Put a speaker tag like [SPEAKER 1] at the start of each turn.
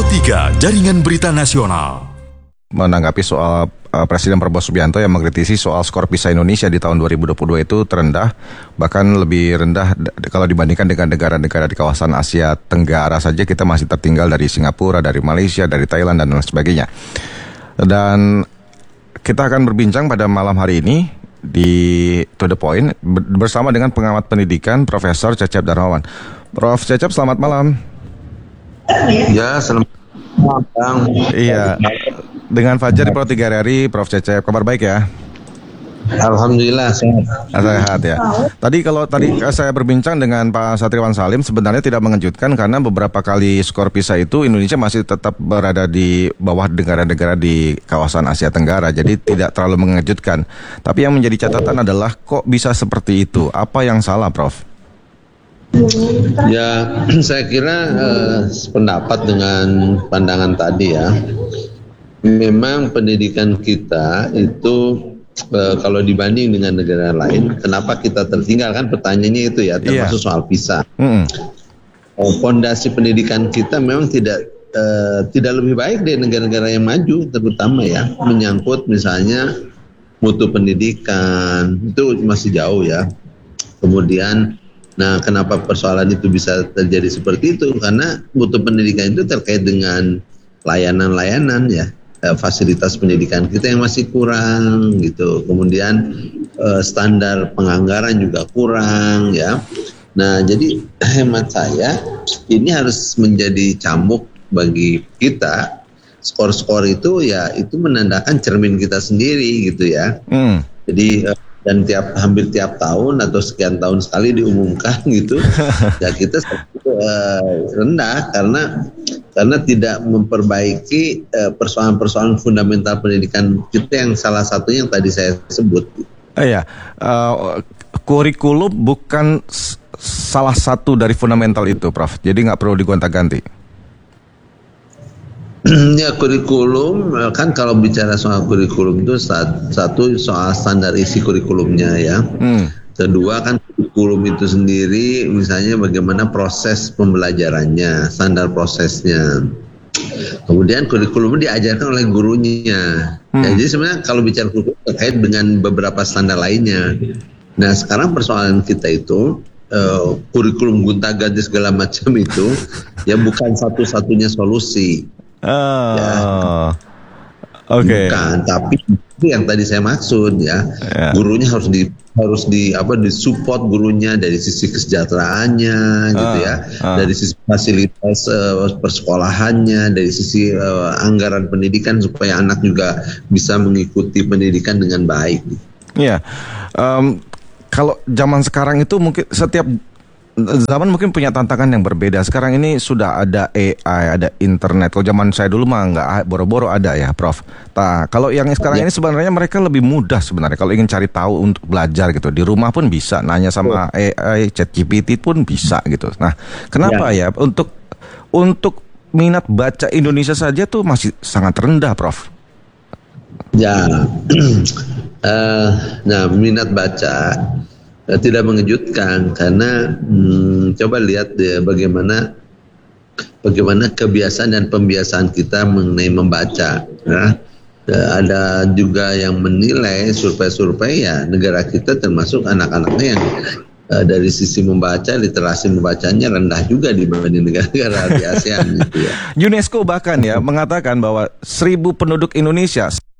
[SPEAKER 1] Pro3 Jaringan Berita Nasional.
[SPEAKER 2] Menanggapi soal Presiden Prabowo Subianto yang mengkritisi soal skor PISA Indonesia di tahun 2022 itu terendah, bahkan lebih rendah kalau dibandingkan dengan negara-negara di kawasan Asia Tenggara saja. Kita masih tertinggal dari Singapura, dari Malaysia, dari Thailand, dan lain sebagainya. Dan kita akan berbincang pada malam hari ini di To The Point bersama dengan pengamat pendidikan Profesor Cecep Darmawan. Prof. Cecep, selamat malam.
[SPEAKER 3] Ya, selamat malam.
[SPEAKER 2] Iya, dengan Fajar di Pro3 RRI, Prof. Cecep, kabar baik ya?
[SPEAKER 3] Alhamdulillah sehat.
[SPEAKER 2] Sehat ya. Tadi saya berbincang dengan Pak Satriwan Salim, sebenarnya tidak mengejutkan karena beberapa kali skor PISA itu Indonesia masih tetap berada di bawah negara-negara di kawasan Asia Tenggara, jadi tidak terlalu mengejutkan. Tapi yang menjadi catatan adalah kok bisa seperti itu? Apa yang salah, Prof?
[SPEAKER 3] Ya, saya kira sependapat dengan pandangan tadi ya. Memang pendidikan kita itu kalau dibanding dengan negara lain, kenapa kita tertinggal, kan pertanyaannya itu ya, termasuk soal PISA. Fondasi pendidikan kita memang tidak lebih baik dari negara-negara yang maju, terutama ya menyangkut misalnya mutu pendidikan itu masih jauh ya. Kemudian, nah kenapa persoalan itu bisa terjadi seperti itu? Karena mutu pendidikan itu terkait dengan layanan-layanan ya. Fasilitas pendidikan kita yang masih kurang gitu, kemudian standar penganggaran juga kurang ya. Nah, jadi hemat saya ini harus menjadi cambuk bagi kita. Skor-skor itu ya itu menandakan cermin kita sendiri gitu ya. Jadi dan hampir tiap tahun atau sekian tahun sekali diumumkan gitu ya kita rendah karena tidak memperbaiki persoalan-persoalan fundamental pendidikan kita yang salah satunya yang tadi saya sebut.
[SPEAKER 2] Kurikulum bukan salah satu dari fundamental itu, Prof. Jadi nggak perlu digonta-ganti.
[SPEAKER 3] Ya, kurikulum kan kalau bicara soal kurikulum itu satu soal standar isi kurikulumnya ya. Kedua kan kurikulum itu sendiri misalnya bagaimana proses pembelajarannya, standar prosesnya. Kemudian kurikulum diajarkan oleh gurunya. Ya, jadi sebenarnya kalau bicara kurikulum terkait dengan beberapa standar lainnya. Nah, sekarang persoalan kita itu kurikulum gonta-ganti segala macam itu ya bukan satu-satunya solusi. Bukan, tapi itu yang tadi saya maksud ya. Gurunya harus disupport gurunya dari sisi kesejahteraannya gitu ya, dari sisi fasilitas persekolahannya, dari sisi anggaran pendidikan supaya anak juga bisa mengikuti pendidikan dengan baik.
[SPEAKER 2] Iya. Kalau zaman sekarang itu mungkin setiap zaman mungkin punya tantangan yang berbeda. Sekarang ini sudah ada AI, ada internet. Kalau zaman saya dulu mah nggak, boro-boro ada ya, Prof. Nah, kalau yang sekarang ini sebenarnya mereka lebih mudah sebenarnya. Kalau ingin cari tahu untuk belajar gitu, di rumah pun bisa, nanya sama AI, ChatGPT pun bisa gitu. Nah, kenapa ya untuk minat baca Indonesia saja tuh masih sangat rendah, Prof?
[SPEAKER 3] Ya, nah minat baca tidak mengejutkan karena coba lihat ya, bagaimana kebiasaan dan pembiasaan kita mengenai membaca. Nah, ada juga yang menilai survei-survei ya negara kita termasuk anak-anaknya yang dari sisi membaca, literasi membacanya rendah juga dibanding negara-negara di ASEAN gitu ya.
[SPEAKER 2] UNESCO bahkan ya mengatakan bahwa 1.000 penduduk Indonesia